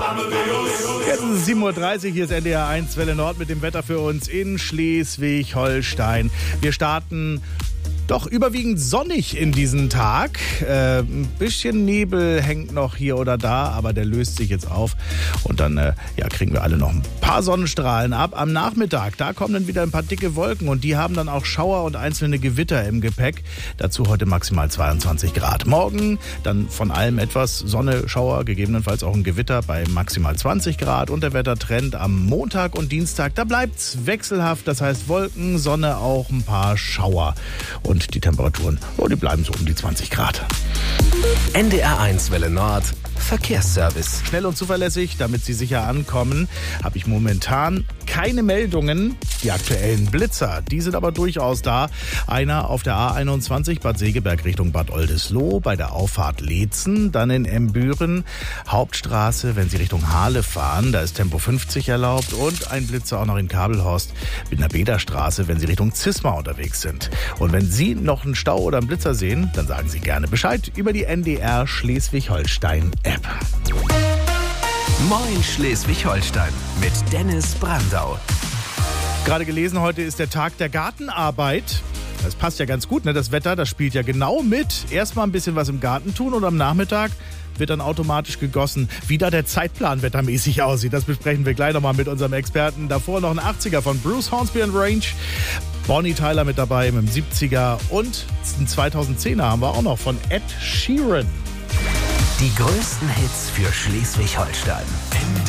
Jetzt ist es 7.30 Uhr, hier ist NDR 1 Welle Nord mit dem Wetter für uns in Schleswig-Holstein. Wir starten doch überwiegend sonnig in diesen Tag. Ein bisschen Nebel hängt noch hier oder da, aber der löst sich jetzt auf. Und dann kriegen wir alle noch ein paar Sonnenstrahlen ab. Am Nachmittag, da kommen dann wieder ein paar dicke Wolken und die haben dann auch Schauer und einzelne Gewitter im Gepäck. Dazu heute maximal 22 Grad. Morgen dann von allem etwas Sonne, Schauer, gegebenenfalls auch ein Gewitter bei maximal 20 Grad. Und der Wettertrend am Montag und Dienstag, da bleibt's wechselhaft. Das heißt Wolken, Sonne, auch ein paar Schauer. Und die Temperaturen, die bleiben so um die 20 Grad. NDR 1 Welle Nord Verkehrsservice. Schnell und zuverlässig, damit Sie sicher ankommen, habe ich momentan keine Meldungen. Die aktuellen Blitzer, die sind aber durchaus da. Einer auf der A21 Bad Segeberg Richtung Bad Oldesloe bei der Auffahrt Leetzen. Dann in Embüren, Hauptstraße, wenn Sie Richtung Hahle fahren, da ist Tempo 50 erlaubt. Und ein Blitzer auch noch in Kabelhorst mit einer Bederstraße, wenn Sie Richtung Zisma unterwegs sind. Und wenn Sie noch einen Stau oder einen Blitzer sehen, dann sagen Sie gerne Bescheid über die NDR Schleswig-Holstein-App. Moin Schleswig-Holstein mit Dennis Brandau. Gerade gelesen, heute ist der Tag der Gartenarbeit. Das passt ja ganz gut, ne? Das Wetter, das spielt ja genau mit. Erstmal ein bisschen was im Garten tun und am Nachmittag wird dann automatisch gegossen. Wie da der Zeitplan wettermäßig aussieht, das besprechen wir gleich nochmal mit unserem Experten. Davor noch ein 80er von Bruce Hornsby and Range. Bonnie Tyler mit dabei mit dem 70er und einen 2010er haben wir auch noch von Ed Sheeran. Die größten Hits für Schleswig-Holstein.